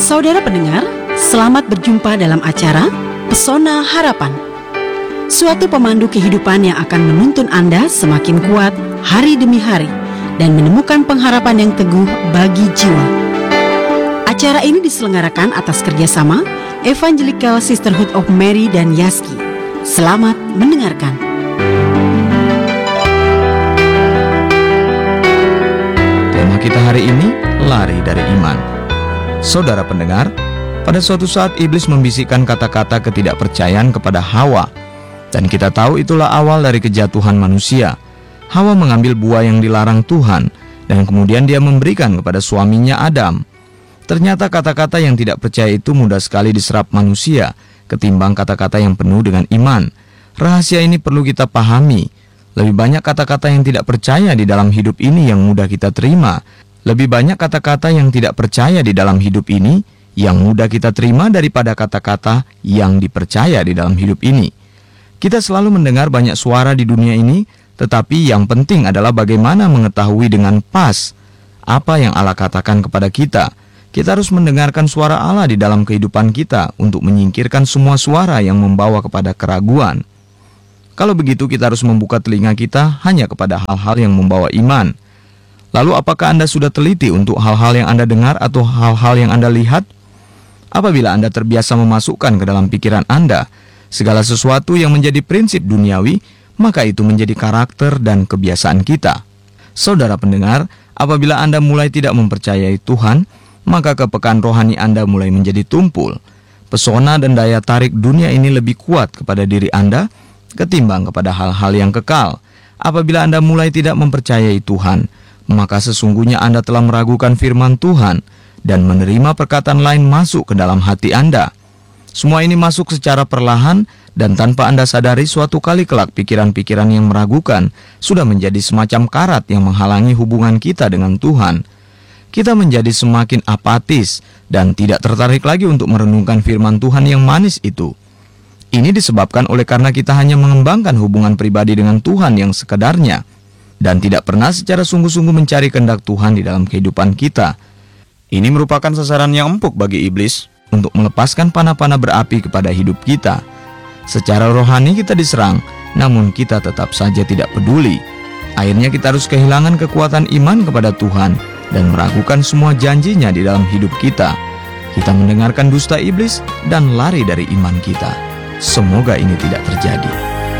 Saudara pendengar, selamat berjumpa dalam acara Pesona Harapan. Suatu pemandu kehidupan yang akan menuntun Anda semakin kuat hari demi hari dan menemukan pengharapan yang teguh bagi jiwa. Acara ini diselenggarakan atas kerjasama Evangelical Sisterhood of Mary dan Yaski. Selamat mendengarkan. Tema kita hari ini, lari dari iman. Saudara pendengar, pada suatu saat iblis membisikkan kata-kata ketidakpercayaan kepada Hawa. Dan kita tahu itulah awal dari kejatuhan manusia. Hawa mengambil buah yang dilarang Tuhan, dan kemudian dia memberikan kepada suaminya Adam. Ternyata kata-kata yang tidak percaya itu mudah sekali diserap manusia, ketimbang kata-kata yang penuh dengan iman. Rahasia ini perlu kita pahami. Lebih banyak kata-kata yang tidak percaya di dalam hidup ini yang mudah kita terima. Lebih banyak kata-kata yang tidak percaya di dalam hidup ini yang mudah kita terima daripada kata-kata yang dipercaya di dalam hidup ini. Kita selalu mendengar banyak suara di dunia ini, tetapi yang penting adalah bagaimana mengetahui dengan pas apa yang Allah katakan kepada kita. Kita harus mendengarkan suara Allah di dalam kehidupan kita untuk menyingkirkan semua suara yang membawa kepada keraguan. Kalau begitu, kita harus membuka telinga kita hanya kepada hal-hal yang membawa iman. Lalu apakah Anda sudah teliti untuk hal-hal yang Anda dengar atau hal-hal yang Anda lihat? Apabila Anda terbiasa memasukkan ke dalam pikiran Anda segala sesuatu yang menjadi prinsip duniawi, maka itu menjadi karakter dan kebiasaan kita. Saudara pendengar, apabila Anda mulai tidak mempercayai Tuhan, maka kepekaan rohani Anda mulai menjadi tumpul. Pesona dan daya tarik dunia ini lebih kuat kepada diri Anda ketimbang kepada hal-hal yang kekal. Apabila Anda mulai tidak mempercayai Tuhan, maka sesungguhnya Anda telah meragukan firman Tuhan dan menerima perkataan lain masuk ke dalam hati Anda. Semua ini masuk secara perlahan dan tanpa Anda sadari, suatu kali kelak pikiran-pikiran yang meragukan sudah menjadi semacam karat yang menghalangi hubungan kita dengan Tuhan. Kita menjadi semakin apatis dan tidak tertarik lagi untuk merenungkan firman Tuhan yang manis itu. Ini disebabkan oleh karena kita hanya mengembangkan hubungan pribadi dengan Tuhan yang sekedarnya dan tidak pernah secara sungguh-sungguh mencari kehendak Tuhan di dalam kehidupan kita. Ini merupakan sasaran yang empuk bagi iblis untuk melepaskan panah-panah berapi kepada hidup kita. Secara rohani kita diserang, namun kita tetap saja tidak peduli. Akhirnya kita harus kehilangan kekuatan iman kepada Tuhan dan meragukan semua janjinya di dalam hidup kita. Kita mendengarkan dusta iblis dan lari dari iman kita. Semoga ini tidak terjadi.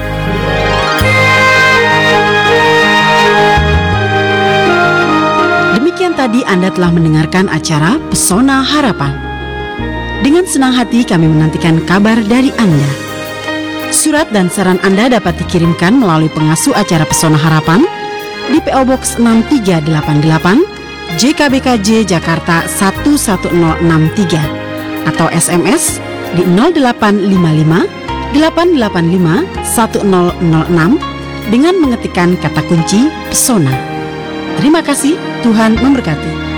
Demikian tadi Anda telah mendengarkan acara Pesona Harapan. Dengan senang hati kami menantikan kabar dari Anda. Surat dan saran Anda dapat dikirimkan melalui pengasuh acara Pesona Harapan di PO Box 6388 JKBKJ Jakarta 11063 atau SMS di 0855 885 1006 dengan mengetikkan kata kunci Pesona. Terima kasih, Tuhan memberkati.